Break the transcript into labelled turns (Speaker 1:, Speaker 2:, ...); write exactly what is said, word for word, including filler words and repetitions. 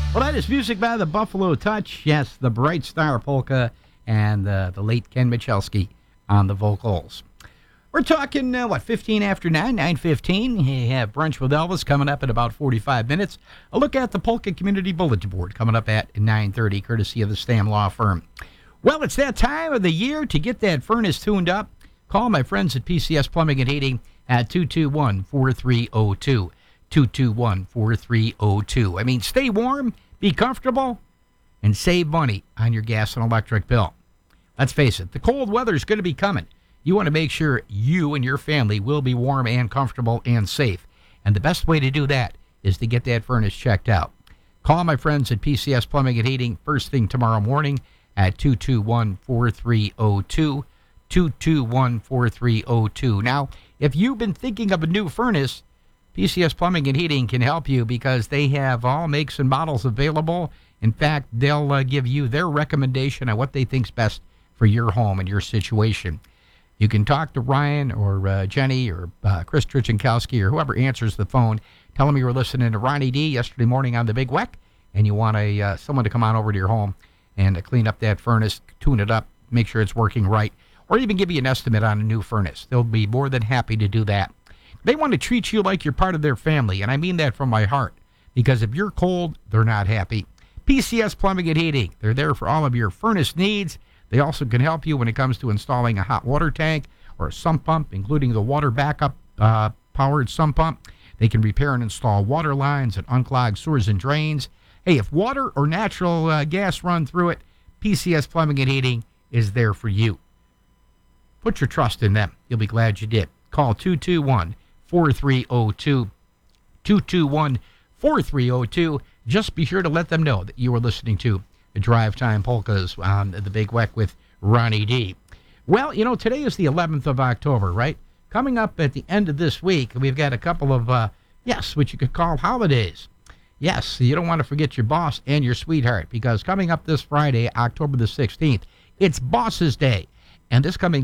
Speaker 1: Well, that is music by the Buffalo Touch. Yes, the Bright Star Polka and uh, the late Ken Michalski on the vocals. We're talking, uh, what, fifteen after nine, nine fifteen. You have Brunch with Elvis coming up in about forty-five minutes. A look at the Polka Community Bulletin Board coming up at nine thirty, courtesy of the Stam Law Firm. Well, it's that time of the year to get that furnace tuned up. Call my friends at P C S Plumbing and Heating at two two one, four three zero two. two two one, four three zero two. I mean, stay warm, be comfortable, and save money on your gas and electric bill. Let's face it, the cold weather is going to be coming. You want to make sure you and your family will be warm and comfortable and safe. And the best way to do that is to get that furnace checked out. Call my friends at P C S Plumbing and Heating first thing tomorrow morning at two two one, four three zero two. two two one, four three zero two. Now, if you've been thinking of a new furnace, P C S Plumbing and Heating can help you because they have all makes and models available. In fact, they'll uh, give you their recommendation on what they think's best for your home and your situation. You can talk to Ryan or uh, Jenny or uh, Chris Trichankowski or whoever answers the phone. Tell them you were listening to Ronnie D yesterday morning on the Big Weck, and you want a uh, someone to come on over to your home and uh, clean up that furnace, tune it up, make sure it's working right, or even give you an estimate on a new furnace. They'll be more than happy to do that. They want to treat you like you're part of their family, and I mean that from my heart, because if you're cold, they're not happy. P C S Plumbing and Heating, they're there for all of your furnace needs. They also can help you when it comes to installing a hot water tank or a sump pump, including the water backup uh, powered sump pump. They can repair and install water lines and unclog sewers and drains. Hey, if water or natural uh, gas run through it, P C S Plumbing and Heating is there for you. Put your trust in them. You'll be glad you did. Call two two one, four three zero two. two two one, four three zero two. Just be sure to let them know that you are listening to the Drive Time Polkas on the Big Weck with Ronnie D. Well, you know, today is the eleventh of October, right? Coming up at the end of this week, we've got a couple of, uh, yes, what you could call holidays. Yes, you don't want to forget your boss and your sweetheart, because coming up this Friday, October the sixteenth, it's Boss's Day. And this coming